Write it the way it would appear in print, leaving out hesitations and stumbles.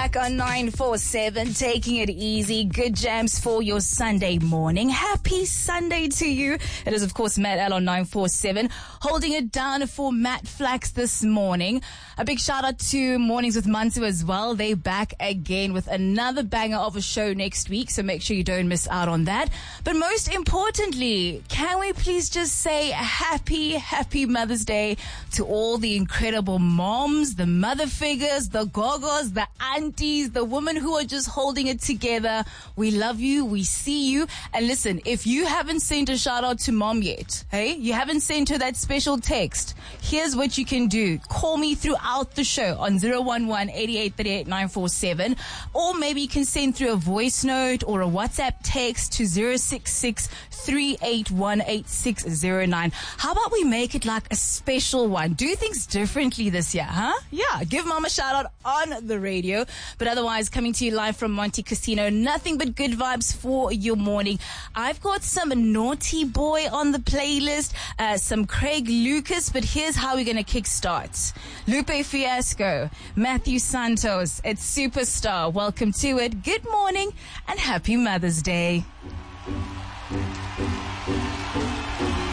back on 947, taking it easy. Good jams for your Sunday morning. Happy Sunday to you. It is, of course, Matt L on 947, holding it down for Matt Flax this morning. A big shout out to Mornings with Mantu as well. They back again with another banger of a show next week, so make sure you don't miss out on that. But most importantly, can we please just say happy Mother's Day to all the incredible moms, the mother figures, the gogos, the aunties, the women who are just holding it together. We love you. We see you. And listen, if you haven't sent a shout out to mom yet, hey, you haven't sent her that special text, here's what you can do. Call me throughout the show on 011-8838-947, or maybe you can send through a voice note or a WhatsApp text to 066-381-8609. How about we make it like a special one? Do things differently this year, huh? Yeah, give mom a shout out on the radio. But otherwise, coming to you live from Monte Casino, nothing but good vibes for your morning. I've got some Naughty Boy on the playlist, some Craig Lucas, but here's how we're going to kickstart. Lupe Fiasco, Matthew Santos, it's Superstar. Welcome to it. Good morning and happy Mother's Day.